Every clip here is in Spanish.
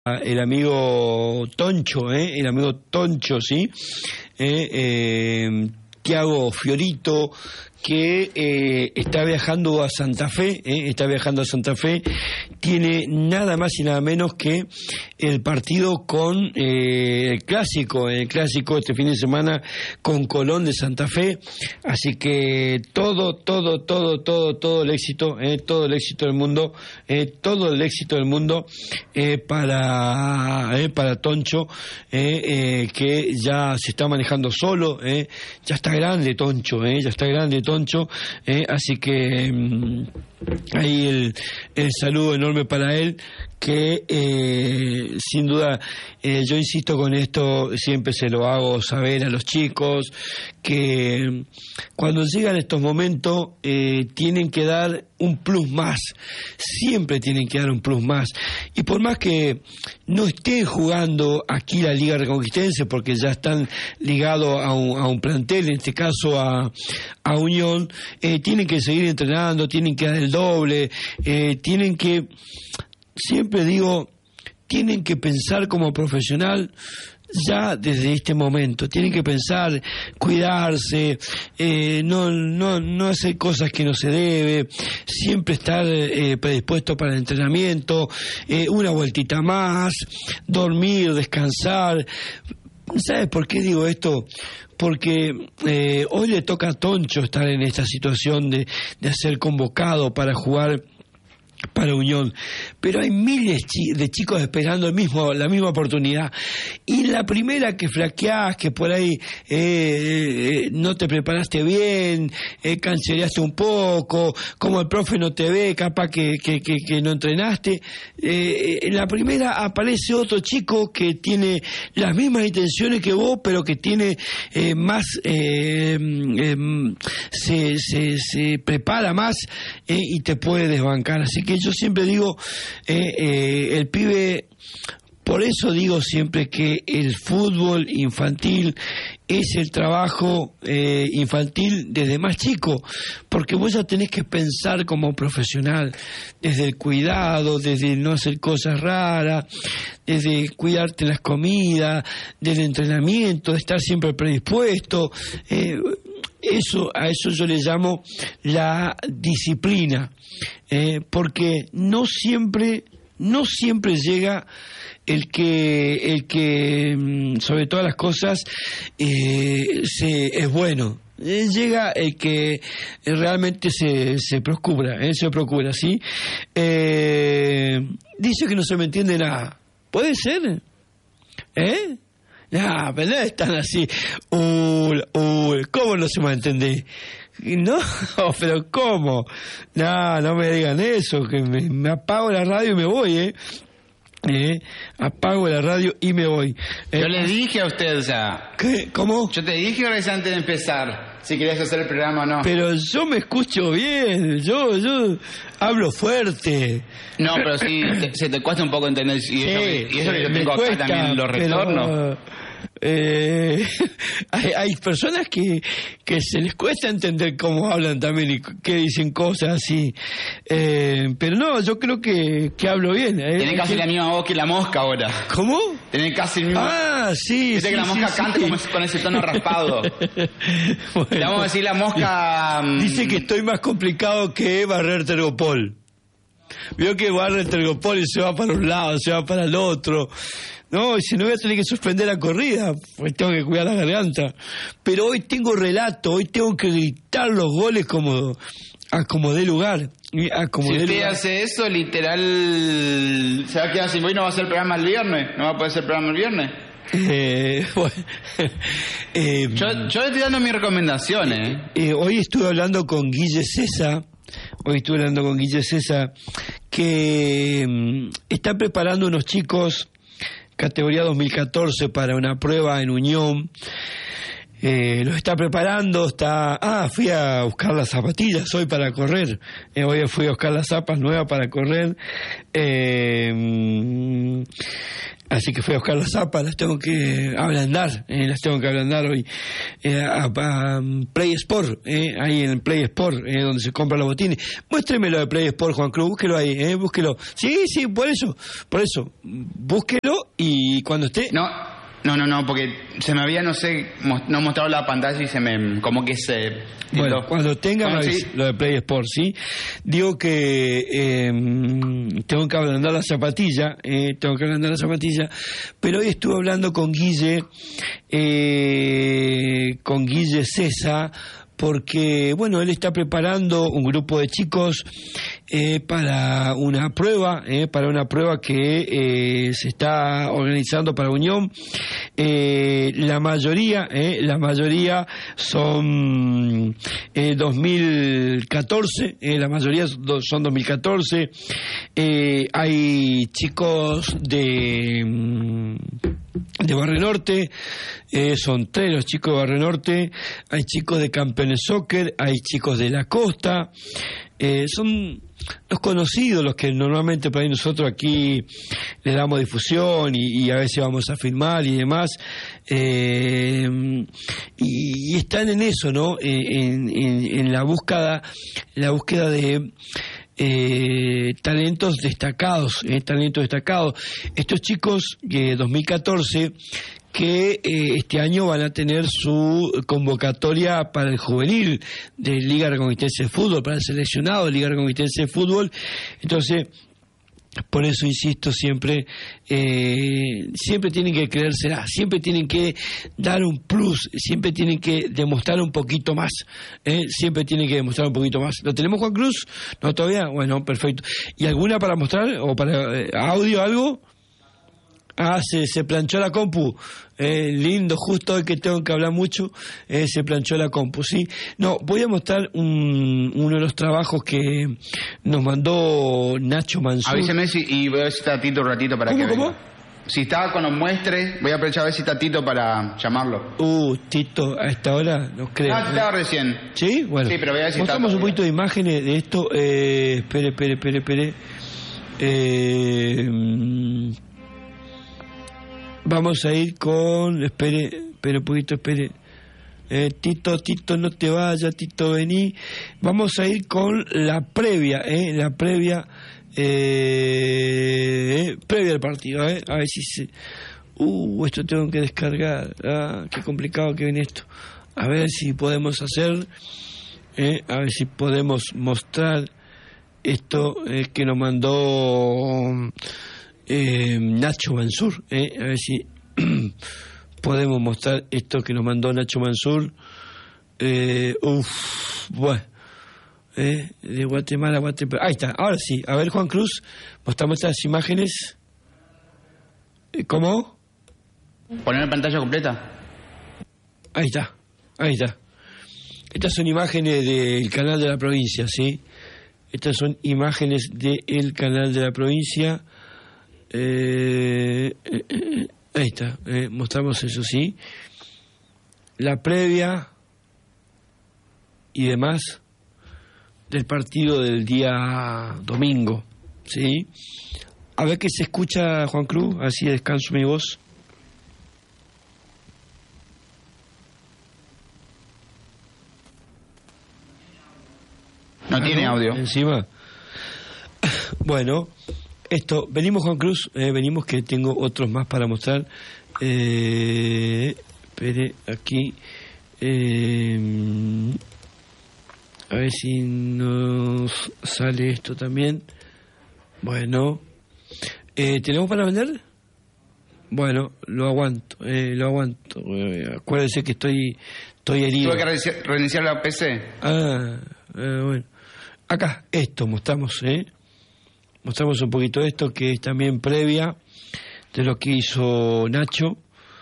el amigo Toncho, el amigo Toncho, ¿sí? Tiago Fiorito, que está viajando a Santa Fe, tiene nada más y nada menos que el partido con el clásico este fin de semana con Colón de Santa Fe, así que todo el éxito, todo el éxito del mundo, para Toncho, que ya se está manejando solo, ya está grande Toncho, así que ahí el saludo enorme para él, que sin duda, yo insisto con esto, siempre se lo hago saber a los chicos, que cuando llegan estos momentos tienen que dar un plus más, siempre tienen que dar un plus más, y por más que no estén jugando aquí la Liga Reconquistense, porque ya están ligados a un plantel, en este caso a Unión, tienen que seguir entrenando, tienen que dar el doble, tienen que, siempre digo, tienen que pensar como profesional ya desde este momento, tienen que pensar, cuidarse, no hacer cosas que no se debe, siempre estar predispuesto para el entrenamiento, una vueltita más, dormir, descansar. ¿Sabes por qué digo esto? Porque hoy le toca a Toncho estar en esta situación de ser convocado para jugar para Unión, pero hay miles de chicos esperando la misma oportunidad, y la primera que flaqueás, que por ahí no te preparaste bien, cancelaste un poco, como el profe no te ve, capaz que no entrenaste, en la primera aparece otro chico que tiene las mismas intenciones que vos, pero que tiene más, se prepara más, y te puede desbancar. Así que yo siempre digo, el pibe, por eso digo siempre que el fútbol infantil es el trabajo infantil desde más chico, porque vos ya tenés que pensar como profesional, desde el cuidado, desde no hacer cosas raras, desde cuidarte las comidas, del entrenamiento, de estar siempre predispuesto. A eso yo le llamo la disciplina, porque no siempre llega el que sobre todas las cosas es bueno. Llega el que realmente se procura, ¿sí? Dice que no se me entiende nada. ¿Puede ser? No, pero no es tan así. ¿Cómo no se me va a entender? No, pero ¿cómo? No me digan eso, que me apago la radio y me voy, apago la radio y me voy. Yo le dije a usted ya. ¿Qué? ¿Cómo? Yo te dije antes de empezar si querías hacer el programa o no. Pero yo me escucho bien, yo hablo fuerte. No, pero sí, se te cuesta un poco entender, y eso que yo tengo acá cuesta, también lo retorno. Hay personas que se les cuesta entender cómo hablan también y que dicen cosas así, pero no, yo creo que hablo bien. Tenés casi la misma voz que la mosca ahora. ¿Cómo? Tenés casi el mismo. Sí. Dice que la mosca canta con ese tono raspado. Bueno, le vamos a decir la mosca. Dice que estoy más complicado que barrer Tergopol. Vio que barre el Tergopol y se va para un lado, se va para el otro. No, y si no voy a tener que suspender la corrida, pues tengo que cuidar la garganta. Pero hoy tengo relato, hoy tengo que gritar los goles como dé lugar. Si usted hace eso, literal, se va a quedar sin voz y no va a hacer el programa el viernes. No va a poder hacer el programa el viernes. Yo le estoy dando mis recomendaciones. Hoy estuve hablando con Guille César, que está preparando unos chicos categoría 2014 para una prueba en Unión. Los está preparando, fui a buscar las zapatillas hoy para correr. Hoy fui a buscar las zapas nuevas para correr. Así que fui a buscar las zapas, las tengo que ablandar hoy a Play Sport, ahí en Play Sport, donde se compran los botines. Muéstreme lo de Play Sport, Juan Cruz, búsquelo ahí, búsquelo. Sí, por eso, búsquelo y cuando esté... No, porque se me había, no mostrado la pantalla y se me, como que se... Bueno, cuando tenga sí. Lo de Play Sport, ¿sí? Digo que tengo que ablandar la zapatilla, pero hoy estuve hablando con Guille César, porque, bueno, él está preparando un grupo de chicos para una prueba que se está organizando para Unión. La mayoría son 2014, la mayoría son 2014. Hay chicos de Barrio Norte, son 3 los chicos de Barrio Norte, hay chicos de Campeones Soccer, hay chicos de la costa, son los conocidos, los que normalmente para nosotros aquí le damos difusión y a veces vamos a filmar y demás, y están en eso, ¿no? En la búsqueda de talentos destacados. Estos chicos de 2014 que este año van a tener su convocatoria para el juvenil de Liga Reconquitense de Fútbol, para el seleccionado de Liga Reconquitense de Fútbol. Entonces, por eso insisto siempre tienen que creérsela, siempre tienen que dar un plus, siempre tienen que demostrar un poquito más, siempre tienen que demostrar un poquito más. ¿Lo tenemos, Juan Cruz? ¿No todavía? Bueno, perfecto. ¿Y alguna para mostrar o para audio, algo? Se planchó la compu, lindo, justo hoy que tengo que hablar mucho, se planchó la compu, ¿sí? No, voy a mostrar uno de los trabajos que nos mandó Nacho Mansur. Avíseme y voy a ver si está Tito un ratito para que ¿Cómo? venga. Si está con los muestres, voy a aprovechar a ver si está Tito para llamarlo. Tito, a esta hora, no creo. Estaba recién. ¿Sí? Bueno. Sí, pero voy a ver si mostramos un poquito de imágenes de esto. Espere. Vamos a ir con... Espere un poquito, espere. Tito, no te vayas, Tito, vení. Vamos a ir con la previa, previa del partido, a ver si se... esto tengo que descargar. Qué complicado que viene esto. A ver si podemos hacer... a ver si podemos mostrar esto que nos mandó... Nacho Mansur, a ver si podemos mostrar esto que nos mandó Nacho Mansur. Bueno, de Guatemala. Ahí está, ahora sí. A ver, Juan Cruz, mostramos estas imágenes. ¿Cómo? ¿Poner en pantalla completa? Ahí está. Estas son imágenes del canal de la provincia, ¿sí? Estas son imágenes del canal de la provincia. Ahí está, mostramos eso, sí, la previa y demás del partido del día domingo, sí. A ver qué se escucha, Juan Cruz, así descanso mi voz. No tiene audio encima. Bueno, esto, venimos, Juan Cruz, venimos que tengo otros más para mostrar. Espere, aquí. A ver si nos sale esto también. Bueno. ¿Tenemos para vender? Bueno, lo aguanto. Acuérdense que estoy herido. Tuve que reiniciar la PC. Bueno. Acá, esto mostramos, Mostramos un poquito de esto, que es también previa de lo que hizo Nacho.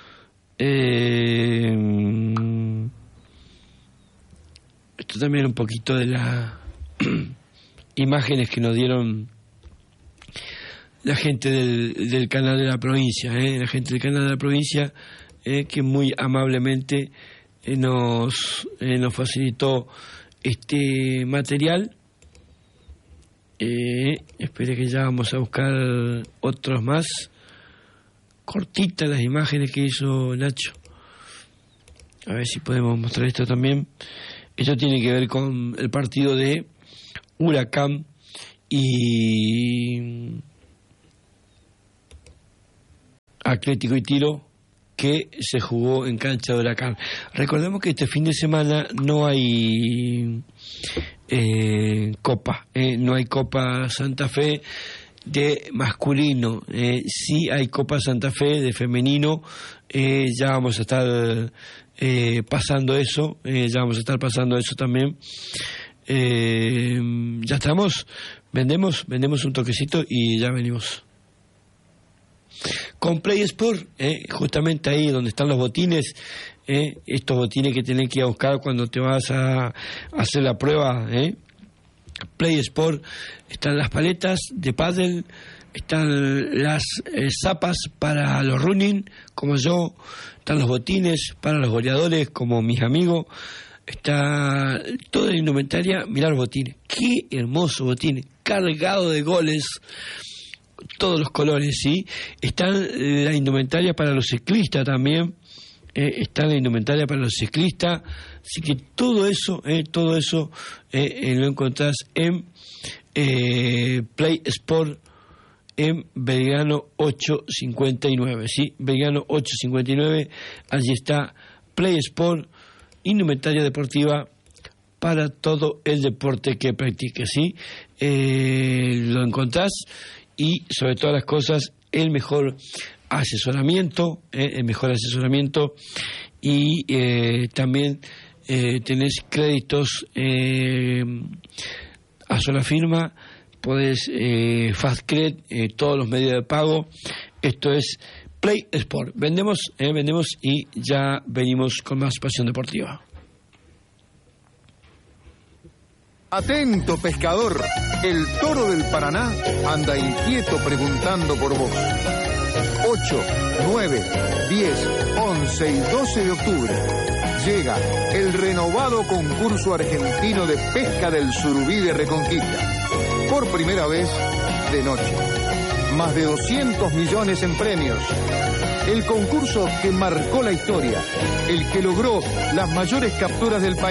Esto también un poquito de las imágenes que nos dieron la gente del canal de la provincia, la gente del canal de la provincia, que muy amablemente nos facilitó este material. Espere que ya vamos a buscar otros más cortitas las imágenes que hizo Nacho. A ver si podemos mostrar esto también. Esto tiene que ver con el partido de Huracán y Atlético y Tiro, que se jugó en cancha de Huracán. Recordemos que este fin de semana no hay Copa, no hay Copa Santa Fe de masculino, sí hay Copa Santa Fe de femenino. Ya vamos a estar pasando eso, también. Ya estamos, vendemos un toquecito y ya venimos. Con Play Sport, justamente ahí donde están los botines, estos botines que tenés que ir a buscar cuando te vas a hacer la prueba, Play Sport, están las paletas de pádel, están las zapas para los running, como yo, están los botines para los goleadores, como mis amigos, está toda la indumentaria. Mirá los botines, qué hermoso botines, cargado de goles, todos los colores, ¿sí? Está la indumentaria para los ciclistas también, está la indumentaria para los ciclistas, así que todo eso lo encontrás en Play Sport, en Belgrano 859, ¿sí? Belgrano 859, allí está Play Sport, indumentaria deportiva para todo el deporte que practiques, ¿sí? Lo encontrás. Y sobre todas las cosas, el mejor asesoramiento, y también tenés créditos a sola firma, podés FastCred, todos los medios de pago. Esto es Play Sport. Vendemos y ya venimos con más pasión deportiva. Atento, pescador, el toro del Paraná anda inquieto preguntando por vos. 8, 9, 10, 11 y 12 de octubre llega el renovado concurso argentino de pesca del surubí de Reconquista. Por primera vez de noche. Más de 200 millones en premios. El concurso que marcó la historia, el que logró las mayores capturas del país.